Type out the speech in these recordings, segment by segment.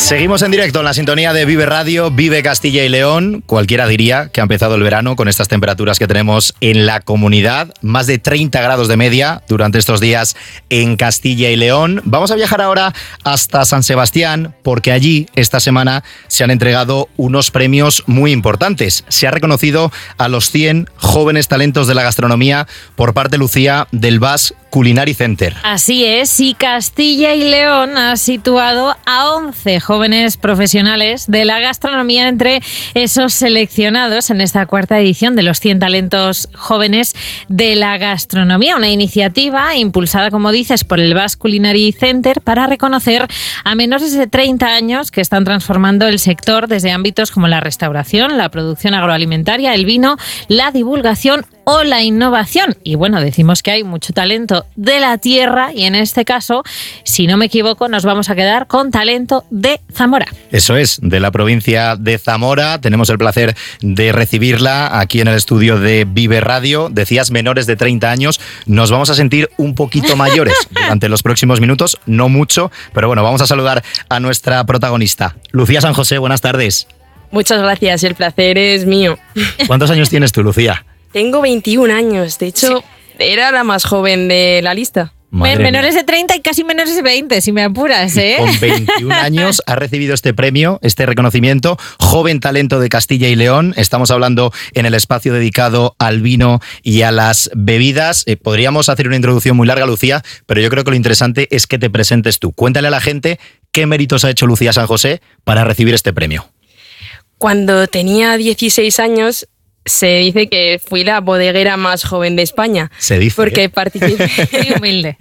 Seguimos en directo en la sintonía de Vive Radio, Vive Castilla y León. Cualquiera diría que ha empezado el verano con estas temperaturas que tenemos en la comunidad. Más de 30 grados de media durante estos días en Castilla y León. Vamos a viajar ahora hasta San Sebastián porque allí esta semana se han entregado unos premios muy importantes. Se ha reconocido a los 100 jóvenes talentos de la gastronomía por parte, Lucía, del Basque Culinary Center. Así es, y Castilla y León ha situado a 11 jóvenes profesionales de la gastronomía entre esos seleccionados en esta cuarta edición de los 100 talentos jóvenes de la gastronomía. Una iniciativa impulsada, como dices, por el Basque Culinary Center para reconocer a menores de 30 años que están transformando el sector desde ámbitos como la restauración, la producción agroalimentaria, el vino, la divulgación o la innovación. Y bueno, decimos que hay mucho talento de la tierra y en este caso, si no me equivoco, nos vamos a quedar con talento de Zamora. Eso es, de la provincia de Zamora. Tenemos el placer de recibirla aquí en el estudio de Vive Radio. Decías menores de 30 años. Nos vamos a sentir un poquito mayores durante los próximos minutos, no mucho, pero bueno, vamos a saludar a nuestra protagonista. Lucía San José, buenas tardes. Muchas gracias, el placer es mío. ¿Cuántos años tienes tú, Lucía? Tengo 21 años, de hecho, era la más joven de la lista. Menores de 30 y casi menores de 20, si me apuras, ¿eh? Con 21 años ha recibido este premio, este reconocimiento, Joven Talento de Castilla y León. Estamos hablando en el espacio dedicado al vino y a las bebidas. Podríamos hacer una introducción muy larga, Lucía, pero yo creo que lo interesante es que te presentes tú. Cuéntale a la gente qué méritos ha hecho Lucía San José para recibir este premio. Cuando tenía 16 años... se dice que fui la bodeguera más joven de España. Se dice. Porque participé. Muy humilde.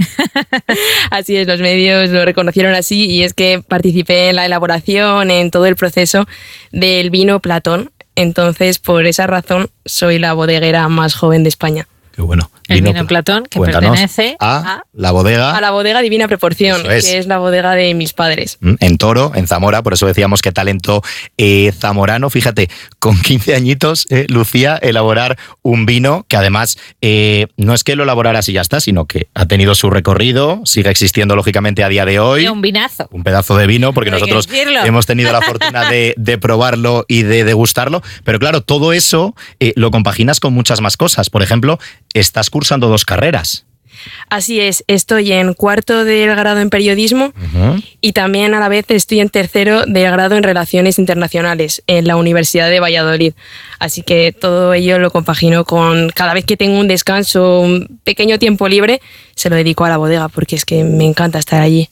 Así es, los medios lo reconocieron así y es que participé en la elaboración, en todo el proceso del vino Platón. Entonces, por esa razón, soy la bodeguera más joven de España. Qué bueno. El vino Platón, que pertenece a la bodega. A la bodega Divina Proporción, que es la bodega de mis padres. En Toro, en Zamora, por eso decíamos que talento zamorano. Fíjate, con 15 añitos, Lucía, elaborar un vino que además no es que lo elaboraras y ya está, sino que ha tenido su recorrido, sigue existiendo lógicamente a día de hoy. Y un vinazo. Un pedazo de vino, porque nosotros hemos tenido la fortuna de probarlo y de degustarlo. Pero claro, todo eso lo compaginas con muchas más cosas. Por ejemplo, estás cursando 2 carreras. Así es, estoy en 4º del grado en periodismo y también a la vez estoy en 3º del grado en relaciones internacionales en la Universidad de Valladolid. Así que todo ello lo compagino con cada vez que tengo un descanso, un pequeño tiempo libre, se lo dedico a la bodega porque es que me encanta estar allí.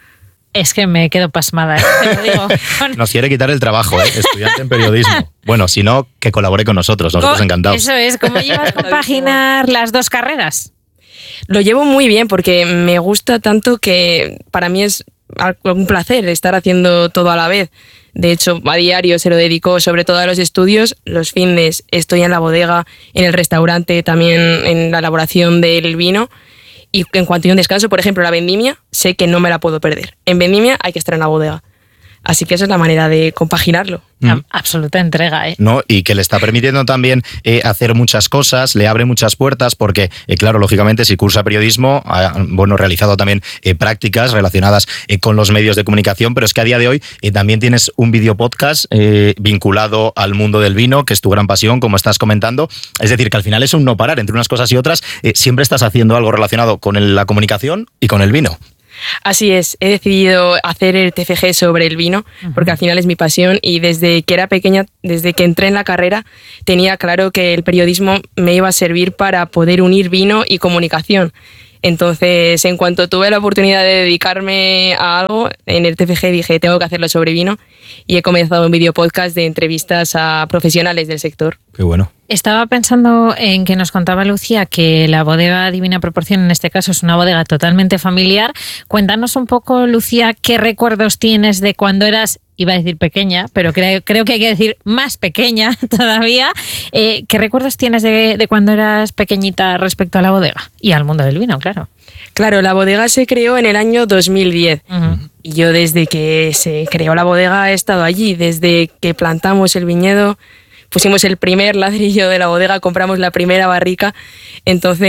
Es que me quedo pasmada, te lo digo. Nos quiere quitar el trabajo, estudiante en periodismo. Bueno, si no, que colabore con nosotros encantados. Eso es, ¿cómo llevas a compaginar las 2 carreras? Lo llevo muy bien porque me gusta tanto que para mí es un placer estar haciendo todo a la vez. De hecho, a diario se lo dedico sobre todo a los estudios. Los fines estoy en la bodega, en el restaurante, también en la elaboración del vino. Y en cuanto a un descanso, por ejemplo, la vendimia, sé que no me la puedo perder. En vendimia hay que estar en la bodega. Así que esa es la manera de compaginarlo. Absoluta entrega, ¿eh? No, y que le está permitiendo también hacer muchas cosas, le abre muchas puertas, porque, claro, lógicamente, si cursa periodismo, ha realizado también prácticas relacionadas con los medios de comunicación, pero es que a día de hoy también tienes un videopodcast vinculado al mundo del vino, que es tu gran pasión, como estás comentando. Es decir, que al final es un no parar entre unas cosas y otras. Siempre estás haciendo algo relacionado con la comunicación y con el vino. Así es, he decidido hacer el TFG sobre el vino porque al final es mi pasión y desde que era pequeña, desde que entré en la carrera, tenía claro que el periodismo me iba a servir para poder unir vino y comunicación. Entonces, en cuanto tuve la oportunidad de dedicarme a algo, en el TFG dije, tengo que hacerlo sobre vino y he comenzado un videopodcast de entrevistas a profesionales del sector. Qué bueno. Estaba pensando en que nos contaba Lucía que la bodega Divina Proporción en este caso es una bodega totalmente familiar. Cuéntanos un poco, Lucía, qué recuerdos tienes de cuando eras, iba a decir pequeña, pero creo que hay que decir más pequeña todavía. ¿Qué recuerdos tienes de cuando eras pequeñita respecto a la bodega y al mundo del vino, claro? Claro, la bodega se creó en el año 2010 y yo desde que se creó la bodega he estado allí, desde que plantamos el viñedo, pusimos el primer ladrillo de la bodega, compramos la primera barrica, entonces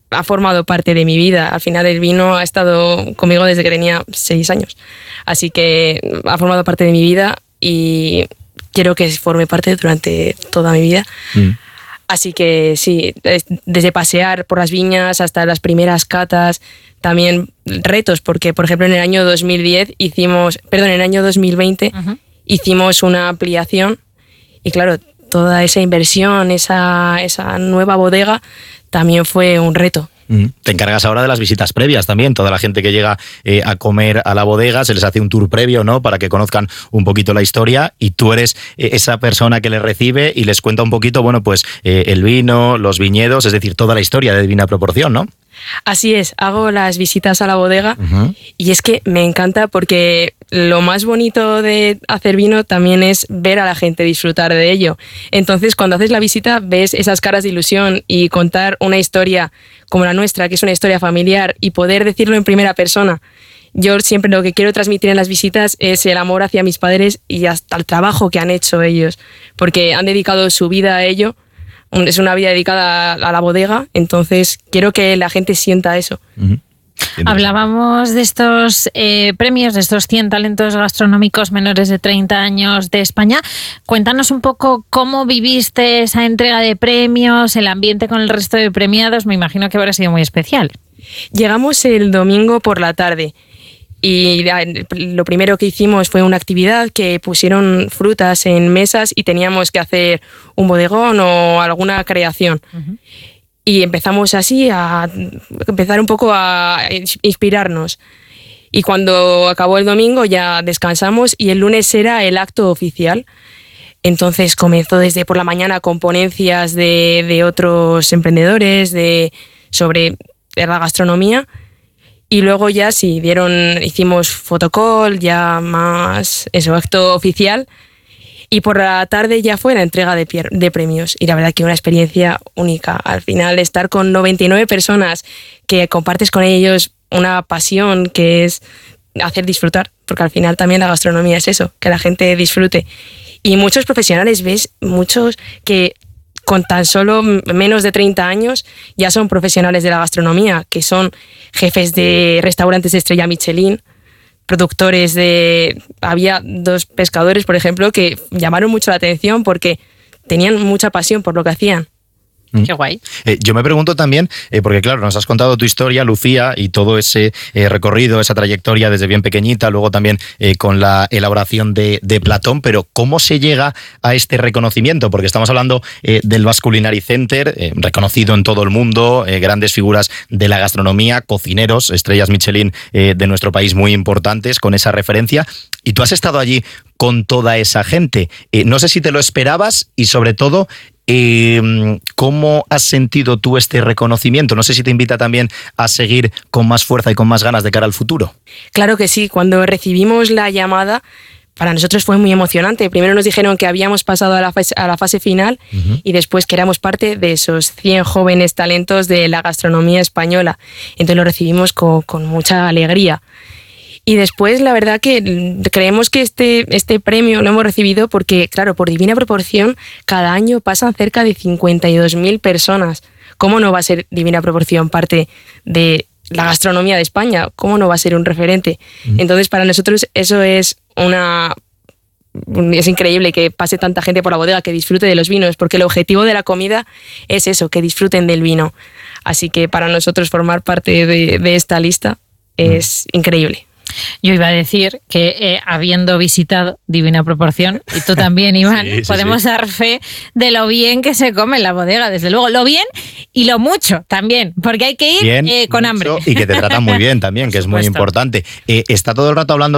ha formado parte de mi vida. Al final el vino ha estado conmigo desde que tenía 6 años. Así que ha formado parte de mi vida y quiero que forme parte durante toda mi vida. Así que sí, desde pasear por las viñas hasta las primeras catas, también retos, porque por ejemplo en el año 2020 hicimos una ampliación y claro, toda esa inversión, esa nueva bodega también fue un reto. Te encargas ahora de las visitas previas también. Toda la gente que llega a comer a la bodega se les hace un tour previo, ¿no? Para que conozcan un poquito la historia y tú eres esa persona que les recibe y les cuenta un poquito, bueno, pues el vino, los viñedos, es decir, toda la historia de Divina Proporción, ¿no? Así es, hago las visitas a la bodega y es que me encanta porque lo más bonito de hacer vino también es ver a la gente disfrutar de ello. Entonces, cuando haces la visita, ves esas caras de ilusión y contar una historia como la nuestra, que es una historia familiar, y poder decirlo en primera persona. Yo siempre lo que quiero transmitir en las visitas es el amor hacia mis padres y hasta el trabajo que han hecho ellos, porque han dedicado su vida a ello. Es una vida dedicada a la bodega, entonces quiero que la gente sienta eso. Hablábamos de estos premios, de estos 100 talentos gastronómicos menores de 30 años de España. Cuéntanos un poco cómo viviste esa entrega de premios, el ambiente con el resto de premiados. Me imagino que habrá sido muy especial. Llegamos el domingo por la tarde y lo primero que hicimos fue una actividad que pusieron frutas en mesas y teníamos que hacer un bodegón o alguna creación. Y empezamos así a empezar un poco a inspirarnos. Y cuando acabó el domingo ya descansamos y el lunes era el acto oficial. Entonces comenzó desde por la mañana con ponencias de otros emprendedores sobre la gastronomía. Y luego ya hicimos fotocall, ya más acto oficial. Y por la tarde ya fue la entrega de premios. Y la verdad que una experiencia única. Al final estar con 99 personas que compartes con ellos una pasión que es hacer disfrutar. Porque al final también la gastronomía es eso, que la gente disfrute. Y muchos profesionales, muchos que con tan solo menos de 30 años ya son profesionales de la gastronomía, que son jefes de restaurantes de estrella Michelin, productores había 2 pescadores, por ejemplo, que llamaron mucho la atención porque tenían mucha pasión por lo que hacían. Qué guay. Yo me pregunto también, porque claro, nos has contado tu historia, Lucía, y todo ese recorrido, esa trayectoria desde bien pequeñita, luego también con la elaboración de Platón, pero ¿cómo se llega a este reconocimiento? Porque estamos hablando del Basque Culinary Center, reconocido en todo el mundo, grandes figuras de la gastronomía, cocineros, estrellas Michelin de nuestro país muy importantes, con esa referencia, y tú has estado allí con toda esa gente. No sé si te lo esperabas y sobre todo, ¿cómo has sentido tú este reconocimiento? No sé si te invita también a seguir con más fuerza y con más ganas de cara al futuro. Claro que sí, cuando recibimos la llamada, para nosotros fue muy emocionante. Primero nos dijeron que habíamos pasado a la fase final y después que éramos parte de esos 100 jóvenes talentos de la gastronomía española. Entonces lo recibimos con mucha alegría. Y después, la verdad que creemos que este premio lo hemos recibido porque, claro, por Divina Proporción, cada año pasan cerca de 52.000 personas. ¿Cómo no va a ser Divina Proporción parte de la gastronomía de España? ¿Cómo no va a ser un referente? Entonces, para nosotros eso es increíble que pase tanta gente por la bodega, que disfrute de los vinos, porque el objetivo de la comida es eso, que disfruten del vino. Así que para nosotros formar parte de esta lista es increíble. Yo iba a decir que habiendo visitado Divina Proporción, y tú también, Iván, podemos dar fe de lo bien que se come en la bodega, desde luego, lo bien y lo mucho también, porque hay que ir bien, con hambre. Y que te tratan muy bien también, que es muy importante. Está todo el rato hablando